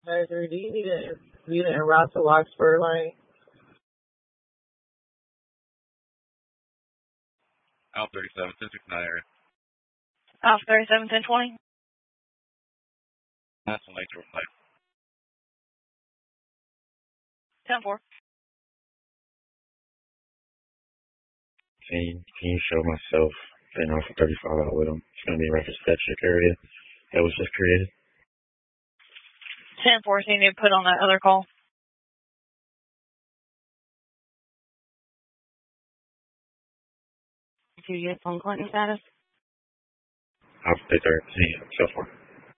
Advisory, do you need a unit in Rossa Lockspur Lane? Alpha 37, 1069 area. Alpha 37, 1020. National Nature Flight. 10-4. Can you show myself and Alpha 35 out with him? It's going to be a reference to that chick area that was just created. 10-4, so you need to put on that other call. Do you get phone Clinton status? Alpha 13, so far.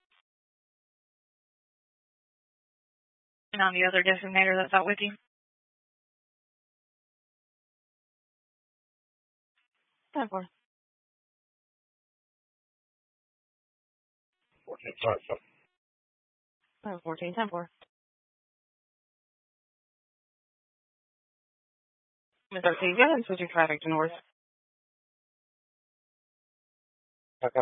And I'm the other designator that's out with you. 10-4. 14, sorry, so. 14, 10-4. Ms. Ortiz, go ahead and switch your traffic to north. Okay.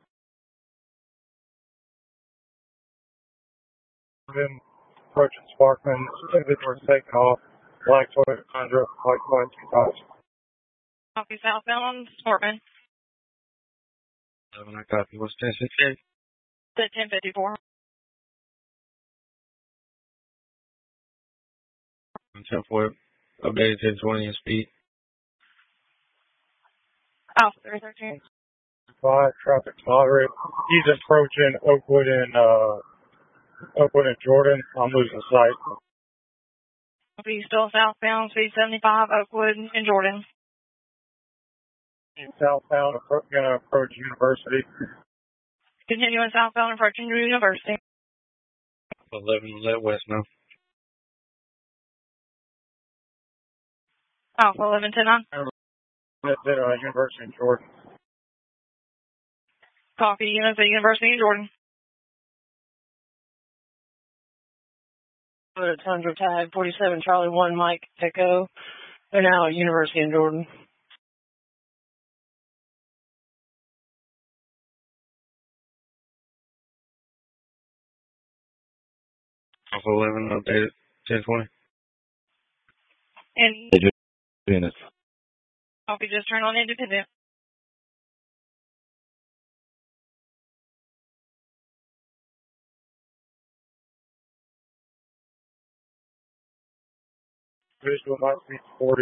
Then approaching Sparkman, inventory taking off, black Toyota Tundra, white coins, guitars. Copy southbound on Sportman. 11, I copy. What's 1068? At 1054. 10-4. Updated 1020 in speed. Alpha 313. 5, traffic moderate. He's approaching Oakwood and Jordan. I'm losing sight. Copy still southbound, speed 75, Oakwood and Jordan. Southbound, gonna approach University. Continuing southbound, approaching University. 11, let west now. Alpha 11-10-9. University and Jordan. Copy units at University and Jordan. Tundra tag 47 Charlie 1 Mike Echo. They're now at University and Jordan. Alpha 11, updated 1020. And Independence. copy just turned on independent. Visual might be 40.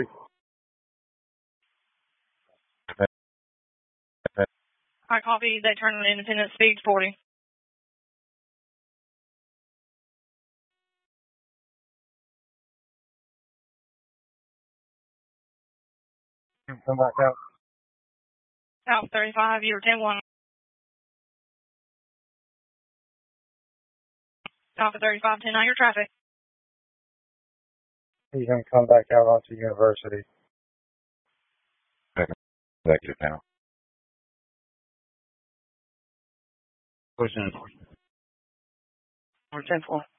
I copy, they turn on independent, speed 40. Come back out. Alpha 35, you're 10-1. Alpha 35, 10-9, your traffic. He's gonna come back out onto University. Executive panel. We're 10-4.